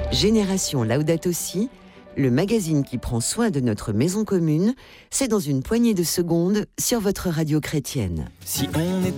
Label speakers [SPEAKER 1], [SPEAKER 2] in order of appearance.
[SPEAKER 1] Génération Laudato Si, le magazine qui prend soin de notre maison commune, c'est dans une poignée de secondes sur votre radio chrétienne.
[SPEAKER 2] Si on était